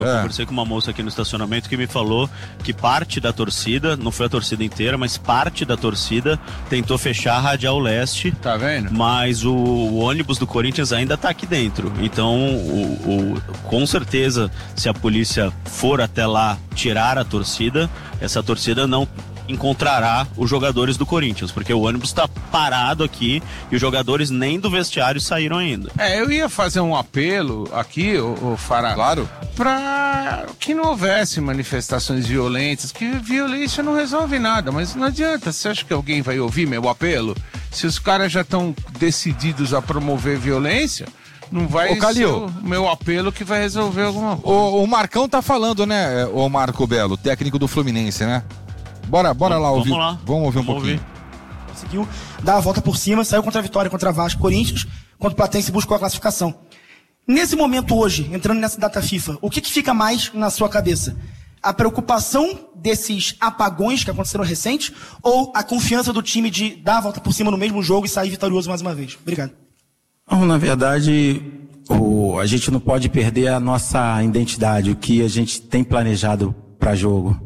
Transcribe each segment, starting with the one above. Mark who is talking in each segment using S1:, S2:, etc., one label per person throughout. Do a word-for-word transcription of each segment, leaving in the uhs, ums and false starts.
S1: Eu
S2: é.
S1: conversei com uma moça aqui no estacionamento que me falou que parte da torcida, não foi a torcida inteira, mas parte da torcida tentou fechar a Radial Leste.
S3: Tá vendo?
S1: Mas o, o ônibus do Corinthians ainda tá aqui dentro. Então, o, o, com certeza, se a polícia for até lá tirar a torcida, essa torcida não encontrará os jogadores do Corinthians, porque o ônibus está parado aqui e os jogadores nem do vestiário saíram ainda.
S3: É, eu ia fazer um apelo aqui, o, o Fará,
S2: claro,
S3: para que não houvesse manifestações violentas, que violência não resolve nada, mas não adianta. Você acha que alguém vai ouvir meu apelo? Se os caras já estão decididos a promover violência, não vai
S2: Ô,
S3: ser o meu apelo que vai resolver alguma coisa.
S2: O, o Marcão tá falando, né, o Marco Belo, técnico do Fluminense, né? Bora, bora lá ouvir.
S1: Vamos lá.
S2: Vamos ouvir um
S1: Vamos
S2: pouquinho.
S1: ouvir.
S4: Conseguiu dar a volta por cima, saiu contra a Vitória, contra a Vasco, Corinthians, contra o Platense e buscou a classificação. Nesse momento hoje, entrando nessa data FIFA, o que, que fica mais na sua cabeça? A preocupação desses apagões que aconteceram recentes ou a confiança do time de dar a volta por cima no mesmo jogo e sair vitorioso mais uma vez? Obrigado.
S5: Não, na verdade, o, a gente não pode perder a nossa identidade, o que a gente tem planejado para jogo.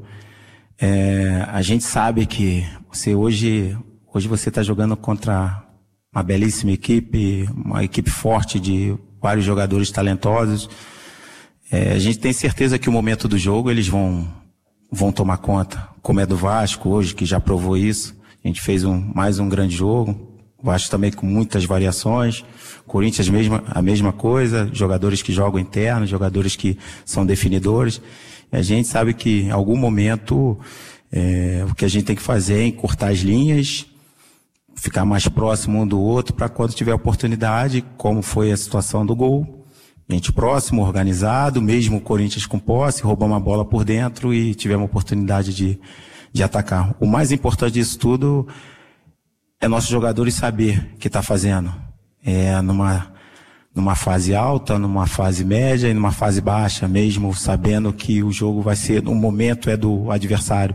S5: É, a gente sabe que você hoje, hoje você está jogando contra uma belíssima equipe, uma equipe forte de vários jogadores talentosos. É, a gente tem certeza que o momento do jogo eles vão, vão tomar conta, como é do Vasco hoje, que já provou isso. A gente fez um, mais um grande jogo. O Vasco também com muitas variações. Corinthians mesmo, a mesma coisa, jogadores que jogam interno, jogadores que são definidores. A gente sabe que em algum momento é, o que a gente tem que fazer é encurtar as linhas, ficar mais próximo um do outro para quando tiver oportunidade, como foi a situação do gol, a gente próximo, organizado, mesmo o Corinthians com posse, roubar uma bola por dentro e tiver uma oportunidade de, de atacar. O mais importante disso tudo é nossos jogadores saber o que está fazendo. É numa... numa fase alta, numa fase média e numa fase baixa, mesmo sabendo que o jogo vai ser, o momento é do adversário.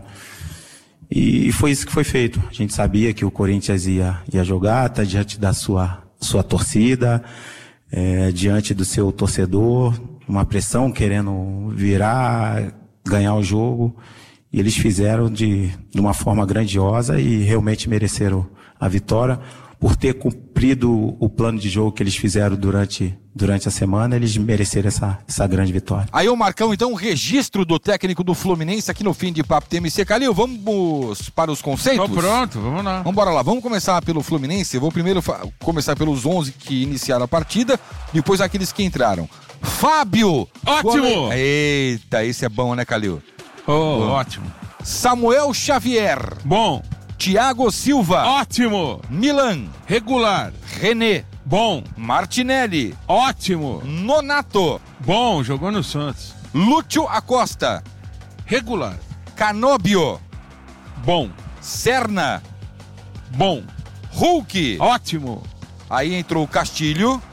S5: E foi isso que foi feito. A gente sabia que o Corinthians ia, ia jogar, tá diante da sua, sua torcida, é, diante do seu torcedor, uma pressão querendo virar, ganhar o jogo. E eles fizeram de, de uma forma grandiosa e realmente mereceram a vitória. Por ter cumprido o plano de jogo que eles fizeram durante, durante a semana, eles mereceram essa, essa grande vitória.
S2: Aí o Marcão, então, um registro do técnico do Fluminense aqui no fim de Papo T M C. Calil, vamos para os conceitos?
S3: Tô pronto, vamos lá.
S2: Vamos embora lá, vamos começar pelo Fluminense. Eu vou primeiro fa- começar pelos onze que iniciaram a partida, depois aqueles que entraram. Fábio!
S3: Ótimo!
S2: Gole... Eita, esse é bom, né, Calil?
S3: Oh, ótimo.
S2: Samuel Xavier.
S3: Bom.
S2: Thiago Silva.
S3: Ótimo.
S2: Milan.
S3: Regular.
S2: René.
S3: Bom.
S2: Martinelli.
S3: Ótimo.
S2: Nonato.
S3: Bom, jogou no Santos.
S2: Lúcio Acosta.
S3: Regular.
S2: Canóbio.
S3: Bom.
S2: Serna.
S3: Bom.
S2: Hulk.
S3: Ótimo.
S2: Aí entrou o Castilho.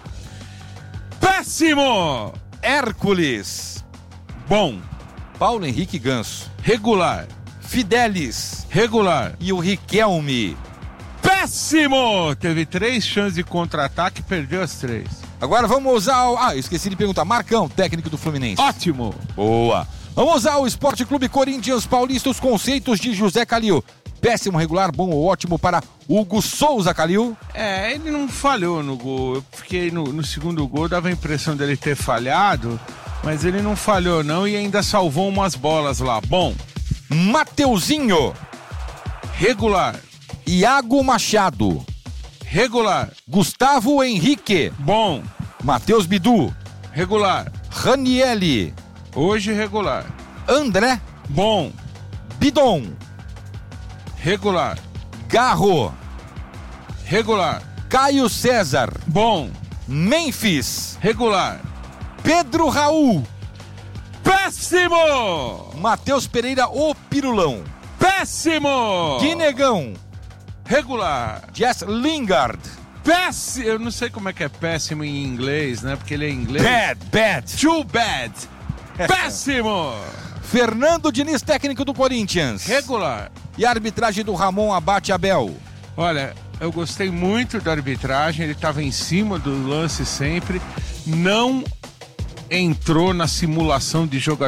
S3: Péssimo.
S2: Hércules.
S3: Bom.
S2: Paulo Henrique Ganso.
S3: Regular.
S2: Fidelis.
S3: Regular.
S2: E o Riquelme.
S3: Péssimo! Teve três chances de contra-ataque e perdeu as três.
S2: Agora vamos usar o... Ah, eu esqueci de perguntar. Marcão, técnico do Fluminense.
S3: Ótimo!
S2: Boa! Vamos usar o Esporte Clube Corinthians Paulista, os conceitos de José Calil. Péssimo, regular, bom ou ótimo para Hugo Souza, Calil.
S3: É, ele não falhou no gol. Eu fiquei no, no segundo gol, dava a impressão dele ter falhado, mas ele não falhou não e ainda salvou umas bolas lá. Bom.
S2: Mateuzinho.
S3: Regular.
S2: Iago Machado.
S3: Regular.
S2: Gustavo Henrique.
S3: Bom.
S2: Matheus Bidu.
S3: Regular.
S2: Ranielli.
S3: Hoje regular.
S2: André.
S3: Bom.
S2: Bidon.
S3: Regular.
S2: Garro.
S3: Regular.
S2: Caio César.
S3: Bom.
S2: Memphis.
S3: Regular.
S2: Pedro Raul.
S3: Péssimo!
S2: Matheus Pereira, o Pirulão.
S3: Péssimo!
S2: Guinegão.
S3: Regular.
S2: Jess Lingard.
S3: Péssimo! Eu não sei como é que é péssimo em inglês, né? Porque ele é inglês.
S2: Bad, bad.
S3: Too bad. Péssimo!
S2: Fernando Diniz, técnico do Corinthians.
S3: Regular.
S2: E a arbitragem do Ramon Abate Abel.
S3: Olha, eu gostei muito da arbitragem, ele estava em cima do lance sempre. Não entrou na simulação de jogador